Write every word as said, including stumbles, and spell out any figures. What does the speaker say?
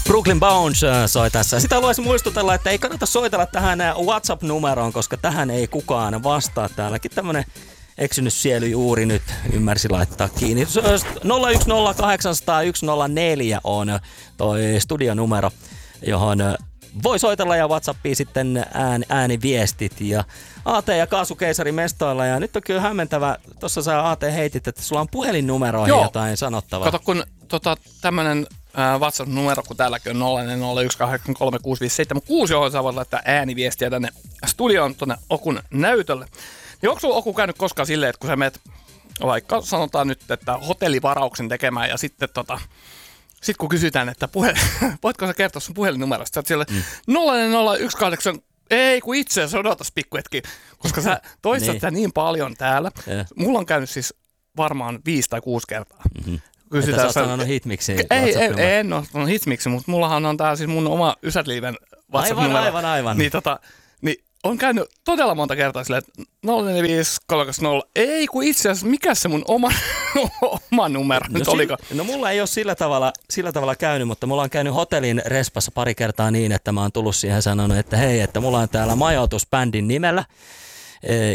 Brooklyn Bounce soi tässä. Sitä haluaisin muistutella, että ei kannata soitella tähän WhatsApp-numeroon, koska tähän ei kukaan vastaa. Täälläkin tämmönen eksynyt sielu juuri nyt ymmärsi laittaa kiinni. nolla yksi nolla kahdeksan nolla yksi nolla neljä on toi studionumero, johon voi soitella ja WhatsAppiin sitten ään, ääniviestit. Ja A T ja Kaasukeisari mestoilla. Ja nyt on kyllä hämmentävä, tuossa sä A T heitit, että sulla on puhelinnumeroihin Joo. jotain sanottavaa. Kato, kun tota, tämmönen äh, WhatsApp-numero, kun täälläkin on nolla nolla yksi kahdeksan kolme kuusi viisi seitsemän kuusi, johon sä voit laittaa ääniviestiä tänne studioon, tuonne Okun näytölle. Niin onko sulla Oku käynyt koskaan silleen, että kun sä menet, vaikka sanotaan nyt, että hotellivarauksen tekemään ja sitten tota, sit kun kysytään, että puhe, voitko sä kertoa sun puhelinnumerosta, sä oot siellä mm. nolla nolla yksi kahdeksan, ei kun itse asiassa odotas pikkuhetki, koska sä toistat niin. niin paljon täällä. Ja. Mulla on käynyt siis varmaan viisi tai kuusi kertaa. Mm-hmm. Että sä oot sanonut hitmiksi. Ei, ei, en ole sanonut hitmiksi, mutta mullahan on tää siis mun oma Ysärliiven WhatsApp-numero. Aivan, aivan, aivan. Niin tota, niin on käynyt todella monta kertaa silleen, että nolla neljä viisi kolme nolla, ei kun itse asiassa, mikä se mun oma, oma numero no, nyt oliko? No mulla ei ole sillä tavalla, sillä tavalla käynyt, mutta mulla on käynyt hotellin respassa pari kertaa niin, että mä oon tullut siihen sanonut, että hei, että mulla on täällä majoitus bändin nimellä.